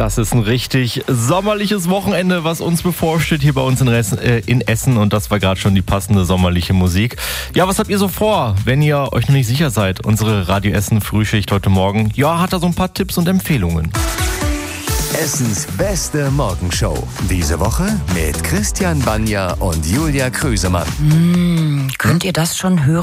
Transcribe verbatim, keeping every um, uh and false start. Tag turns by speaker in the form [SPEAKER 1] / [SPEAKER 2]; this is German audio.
[SPEAKER 1] Das ist ein richtig sommerliches Wochenende, was uns bevorsteht hier bei uns in, Res- äh, in Essen. Und das war gerade schon die passende sommerliche Musik. Ja, was habt ihr so vor, wenn ihr euch noch nicht sicher seid? Unsere Radio Essen Frühschicht heute Morgen, ja, hat da so ein paar Tipps und Empfehlungen.
[SPEAKER 2] Essens beste Morgenshow. Diese Woche mit Christian Banja und Julia Krüsemann.
[SPEAKER 3] Mmh, könnt ihr das schon hören?